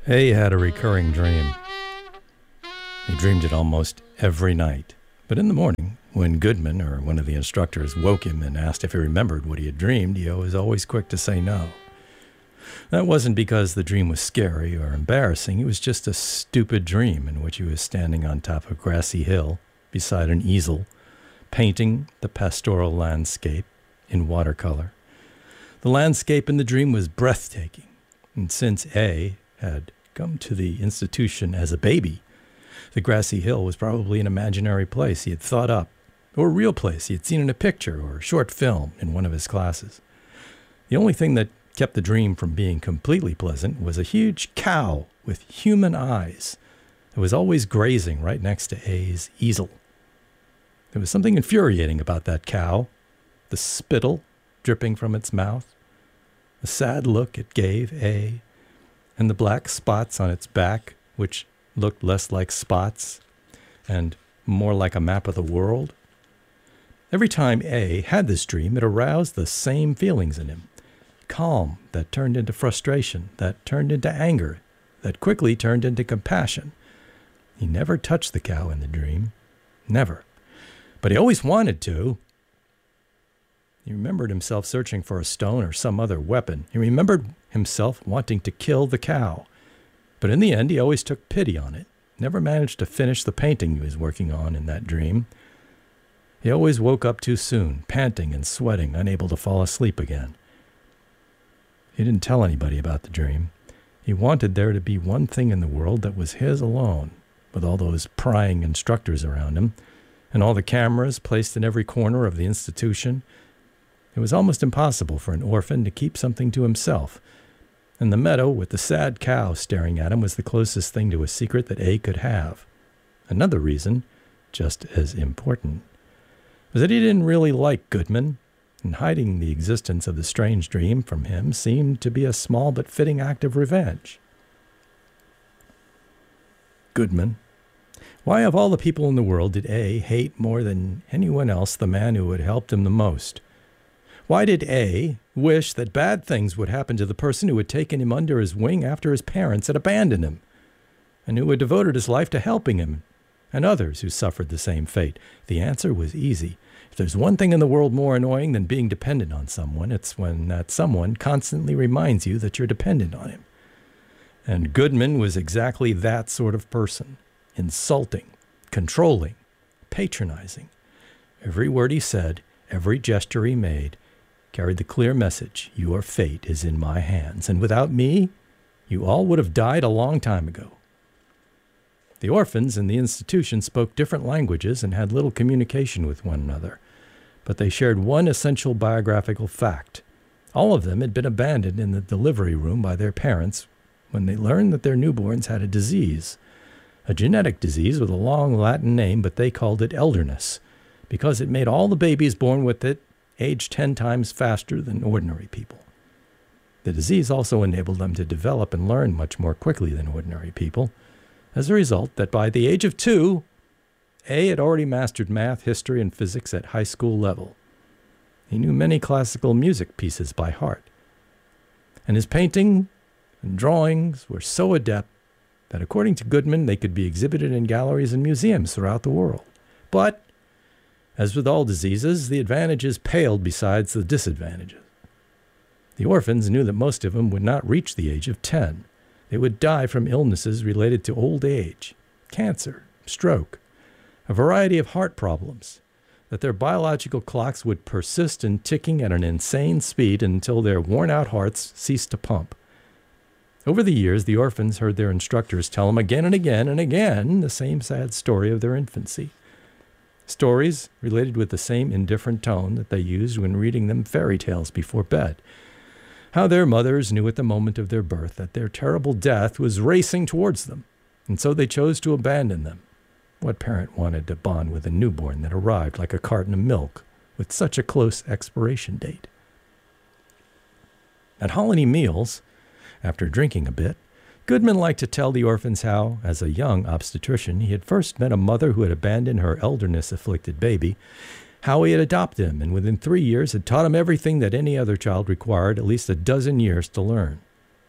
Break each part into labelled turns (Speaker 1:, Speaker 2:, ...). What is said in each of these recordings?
Speaker 1: A had a recurring dream. He dreamed it almost every night. But in the morning, when Goodman or one of the instructors woke him and asked if he remembered what he had dreamed, he was always quick to say no. That wasn't because the dream was scary or embarrassing. It was just a stupid dream in which he was standing on top of a grassy hill beside an easel, painting the pastoral landscape in watercolor. The landscape in the dream was breathtaking, and since A had come to the institution as a baby, the grassy hill was probably an imaginary place he had thought up, or a real place he had seen in a picture or a short film in one of his classes. The only thing that kept the dream from being completely pleasant was a huge cow with human eyes that was always grazing right next to A's easel. There was something infuriating about that cow, the spittle dripping from its mouth, the sad look it gave A, and the black spots on its back, which looked less like spots and more like a map of the world. Every time A had this dream, it aroused the same feelings in him. Calm that turned into frustration, that turned into anger, that quickly turned into compassion. He never touched the cow in the dream. Never. But he always wanted to. He remembered himself searching for a stone or some other weapon. He remembered himself wanting to kill the cow. But in the end, he always took pity on it. Never managed to finish the painting he was working on in that dream. He always woke up too soon, panting and sweating, unable to fall asleep again. He didn't tell anybody about the dream. He wanted there to be one thing in the world that was his alone, with all those prying instructors around him, and all the cameras placed in every corner of the institution. It was almost impossible for an orphan to keep something to himself, and the meadow with the sad cow staring at him was the closest thing to a secret that A could have. Another reason, just as important, was that he didn't really like Goodman, and hiding the existence of the strange dream from him seemed to be a small but fitting act of revenge. Goodman. Why of all the people in the world did A hate more than anyone else the man who had helped him the most? Why did A wish that bad things would happen to the person who had taken him under his wing after his parents had abandoned him, and who had devoted his life to helping him, and others who suffered the same fate? The answer was easy. If there's one thing in the world more annoying than being dependent on someone, it's when that someone constantly reminds you that you're dependent on him. And Goodman was exactly that sort of person. Insulting, controlling, patronizing. Every word he said, every gesture he made, carried the clear message, your fate is in my hands, and without me, you all would have died a long time ago. The orphans in the institution spoke different languages and had little communication with one another, but they shared one essential biographical fact. All of them had been abandoned in the delivery room by their parents when they learned that their newborns had a disease, a genetic disease with a long Latin name, but they called it elderness, because it made all the babies born with it age 10 times faster than ordinary people. The disease also enabled them to develop and learn much more quickly than ordinary people, as a result that by the age of 2, A had already mastered math, history, and physics at high school level. He knew many classical music pieces by heart. And his painting and drawings were so adept that according to Goodman, they could be exhibited in galleries and museums throughout the world. But as with all diseases, the advantages paled besides the disadvantages. The orphans knew that most of them would not reach the age of 10. They would die from illnesses related to old age, cancer, stroke, a variety of heart problems, that their biological clocks would persist in ticking at an insane speed until their worn-out hearts ceased to pump. Over the years, the orphans heard their instructors tell them again and again and again the same sad story of their infancy. Stories related with the same indifferent tone that they used when reading them fairy tales before bed. How their mothers knew at the moment of their birth that their terrible death was racing towards them, and so they chose to abandon them. What parent wanted to bond with a newborn that arrived like a carton of milk with such a close expiration date? At holiday meals, after drinking a bit, Goodman liked to tell the orphans how, as a young obstetrician, he had first met a mother who had abandoned her elderness-afflicted baby, how he had adopted him, and within 3 years had taught him everything that any other child required at least a dozen years to learn.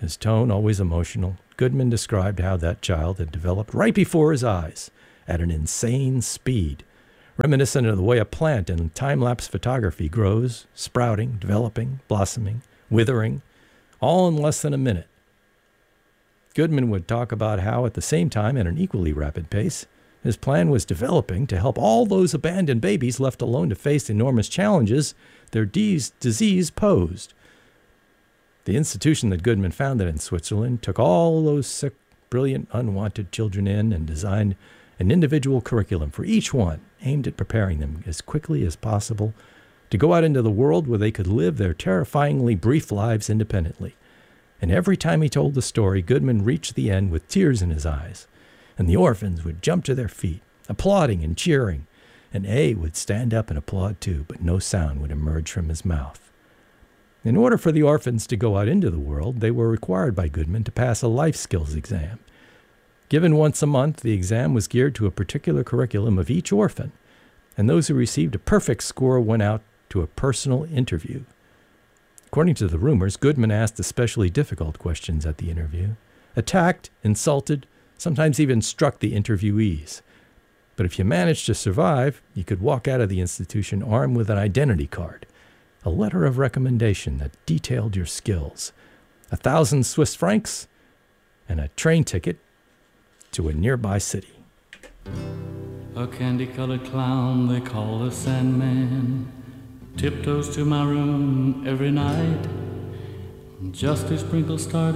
Speaker 1: his tone always emotional, Goodman described how that child had developed right before his eyes at an insane speed, reminiscent of the way a plant in time-lapse photography grows, sprouting, developing, blossoming, withering, all in less than a minute. Goodman would talk about how, at the same time, at an equally rapid pace, his plan was developing to help all those abandoned babies left alone to face the enormous challenges their disease posed. The institution that Goodman founded in Switzerland took all those sick, brilliant, unwanted children in and designed an individual curriculum for each one, aimed at preparing them as quickly as possible to go out into the world where they could live their terrifyingly brief lives independently. And every time he told the story, Goodman reached the end with tears in his eyes, and the orphans would jump to their feet, applauding and cheering, and A would stand up and applaud too, but no sound would emerge from his mouth. In order for the orphans to go out into the world, they were required by Goodman to pass a life skills exam. Given once a month, the exam was geared to a particular curriculum of each orphan, and those who received a perfect score went out to a personal interview. According to the rumors, Goodman asked especially difficult questions at the interview, attacked, insulted, sometimes even struck the interviewees. But if you managed to survive, you could walk out of the institution armed with an identity card, a letter of recommendation that detailed your skills, 1,000 Swiss francs, and a train ticket to a nearby city.
Speaker 2: A candy-colored clown they call the Sandman tiptoes to my room every night just to sprinkle stardust